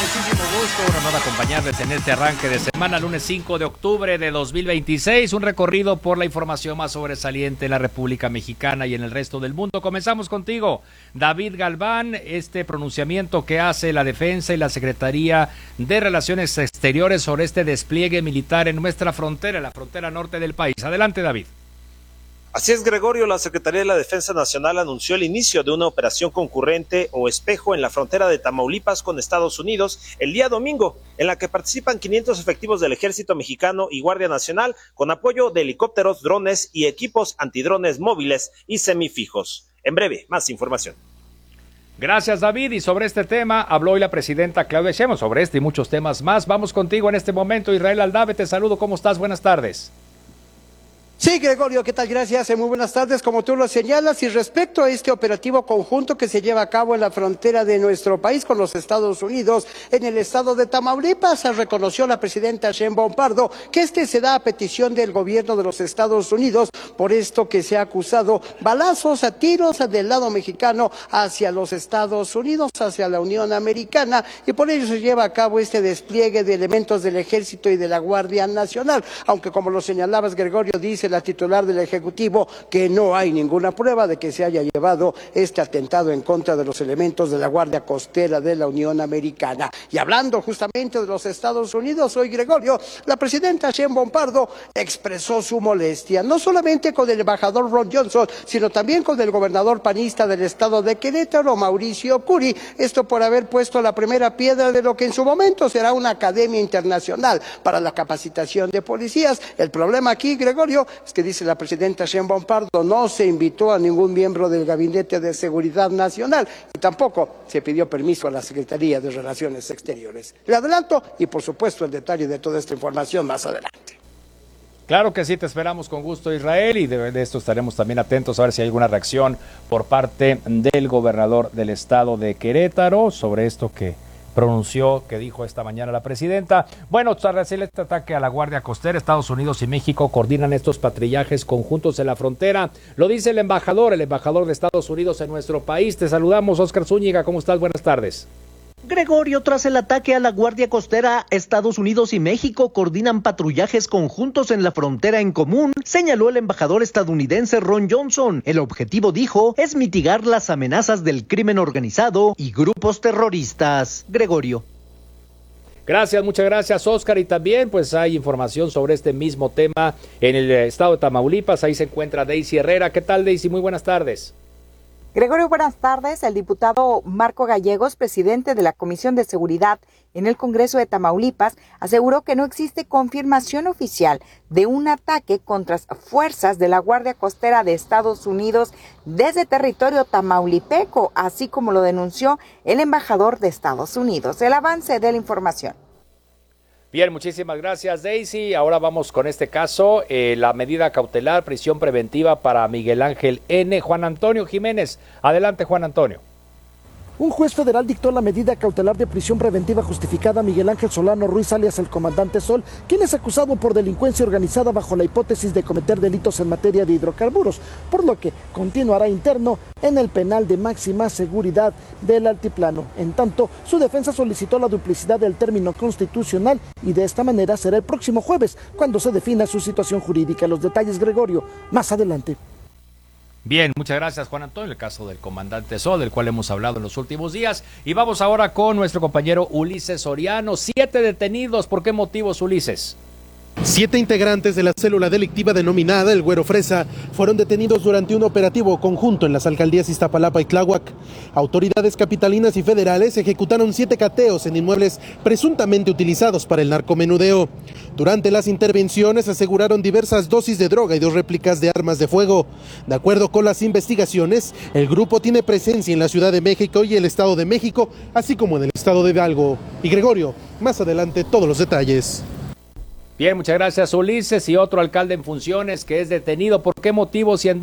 muchísimo gusto, un honor acompañarles en este arranque de semana, lunes 5 de octubre de 2026, un recorrido por la información más sobresaliente en la República Mexicana y en el resto del mundo. Comenzamos contigo, David Galván, este pronunciamiento que hace la Defensa y la Secretaría de Relaciones Exteriores sobre este despliegue militar en nuestra frontera, en la frontera norte del país. Adelante, David. Así es, Gregorio, la Secretaría de la Defensa Nacional anunció el inicio de una operación concurrente o espejo en la frontera de Tamaulipas con Estados Unidos el día domingo, en la que participan 500 efectivos del Ejército Mexicano y Guardia Nacional con apoyo de helicópteros, drones y equipos antidrones móviles y semifijos. En breve, más información. Gracias, David. Y sobre este tema habló hoy la presidenta Claudia Sheinbaum, sobre este y muchos temas más. Vamos contigo en este momento, Israel Aldave, te saludo, ¿cómo estás? Buenas tardes. Sí, Gregorio, ¿qué tal? Gracias, muy buenas tardes, como tú lo señalas, y respecto a este operativo conjunto que se lleva a cabo en la frontera de nuestro país con los Estados Unidos, en el estado de Tamaulipas, reconoció la presidenta Sheinbaum Pardo que este se da a petición del gobierno de los Estados Unidos, por esto que se ha acusado balazos a tiros del lado mexicano hacia los Estados Unidos, hacia la Unión Americana, y por ello se lleva a cabo este despliegue de elementos del Ejército y de la Guardia Nacional, aunque como lo señalabas, Gregorio, dice la titular del Ejecutivo que no hay ninguna prueba de que se haya llevado este atentado en contra de los elementos de la Guardia Costera de la Unión Americana. Y hablando justamente de los Estados Unidos, hoy, Gregorio, la presidenta Sheinbaum Pardo expresó su molestia, no solamente con el embajador Ron Johnson, sino también con el gobernador panista del estado de Querétaro, Mauricio Curi, esto por haber puesto la primera piedra de lo que en su momento será una academia internacional para la capacitación de policías. El problema aquí, Gregorio, es que dice la presidenta Sheinbaum Pardo, no se invitó a ningún miembro del Gabinete de Seguridad Nacional y tampoco se pidió permiso a la Secretaría de Relaciones Exteriores. Le adelanto y por supuesto el detalle de toda esta información más adelante. Claro que sí, te esperamos con gusto, Israel, y de esto estaremos también atentos a ver si hay alguna reacción por parte del gobernador del estado de Querétaro sobre esto que pronunció, que dijo esta mañana la presidenta. Bueno, tras este ataque a la Guardia Costera, Estados Unidos y México coordinan estos patrullajes conjuntos en la frontera. Lo dice el embajador de Estados Unidos en nuestro país. Te saludamos, Óscar Zúñiga, ¿cómo estás? Buenas tardes. Gregorio, tras el ataque a la Guardia Costera, Estados Unidos y México coordinan patrullajes conjuntos en la frontera en común, señaló el embajador estadounidense Ron Johnson. El objetivo, dijo, es mitigar las amenazas del crimen organizado y grupos terroristas. Gregorio. Gracias, muchas gracias, Óscar. Y también pues hay información sobre este mismo tema en el estado de Tamaulipas. Ahí se encuentra Daisy Herrera. ¿Qué tal, Daisy? Muy buenas tardes. Gregorio, buenas tardes. El diputado Marco Gallegos, presidente de la Comisión de Seguridad en el Congreso de Tamaulipas, aseguró que no existe confirmación oficial de un ataque contra fuerzas de la Guardia Costera de Estados Unidos desde territorio tamaulipeco, así como lo denunció el embajador de Estados Unidos. El avance de la información. Bien, muchísimas gracias, Daisy. Ahora vamos con este caso, la medida cautelar, prisión preventiva para Miguel Ángel N. Juan Antonio Jiménez. Adelante, Juan Antonio. Un juez federal dictó la medida cautelar de prisión preventiva justificada a Miguel Ángel Solano Ruiz, alias el Comandante Sol, quien es acusado por delincuencia organizada bajo la hipótesis de cometer delitos en materia de hidrocarburos, por lo que continuará interno en el penal de máxima seguridad del Altiplano. En tanto, su defensa solicitó la duplicidad del término constitucional y de esta manera será el próximo jueves cuando se defina su situación jurídica. Los detalles, Gregorio, más adelante. Bien, muchas gracias, Juan Antonio. El caso del Comandante Sol, del cual hemos hablado en los últimos días. Y vamos ahora con nuestro compañero Ulises Soriano. 7 detenidos. ¿Por qué motivos, Ulises? 7 integrantes de la célula delictiva denominada El Güero Fresa fueron detenidos durante un operativo conjunto en las alcaldías Iztapalapa y Tláhuac. Autoridades capitalinas y federales ejecutaron 7 cateos en inmuebles presuntamente utilizados para el narcomenudeo. Durante las intervenciones aseguraron diversas dosis de droga y 2 réplicas de armas de fuego. De acuerdo con las investigaciones, el grupo tiene presencia en la Ciudad de México y el Estado de México, así como en el Estado de Hidalgo. Y Gregorio, más adelante todos los detalles. Bien, muchas gracias, Ulises. Y otro alcalde en funciones que es detenido. ¿Por qué motivos y en